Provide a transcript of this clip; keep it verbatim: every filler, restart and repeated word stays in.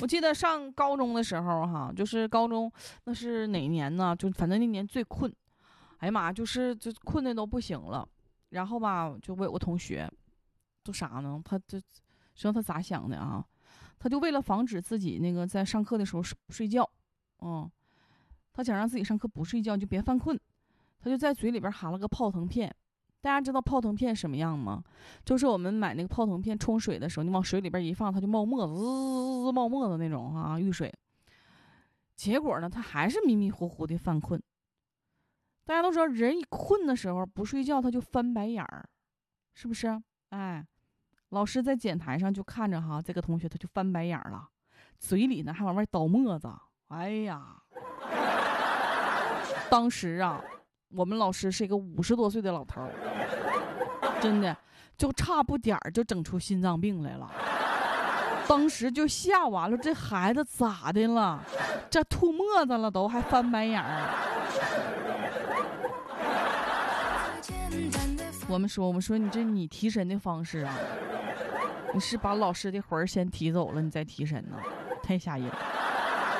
我记得上高中的时候哈，就是高中那是哪年呢？就反正那年最困，哎呀妈，就是就困的都不行了。然后吧，就我有个同学，都啥呢？他就知道他咋想的啊？他就为了防止自己那个在上课的时候睡睡觉，嗯，他想让自己上课不睡觉就别犯困，他就在嘴里边含了个泡腾片。大家知道泡腾片什么样吗？就是我们买那个泡腾片冲水的时候，你往水里边一放，它就冒沫子，滋滋滋冒沫子那种啊，遇水。结果呢，他还是迷迷糊糊的犯困。大家都知道，人一困的时候不睡觉，他就翻白眼儿，是不是？哎，老师在讲台上就看着哈，这个同学他就翻白眼儿了，嘴里呢还往外倒沫子。哎呀，当时啊，我们老师是一个五十多岁的老头儿，真的就差不点儿就整出心脏病来了。当时就吓完了，这孩子咋的了？这吐沫子了都还翻白眼儿。我们说，我们说你这你提神的方式啊，你是把老师的魂儿先提走了，你再提神呢，太吓人了。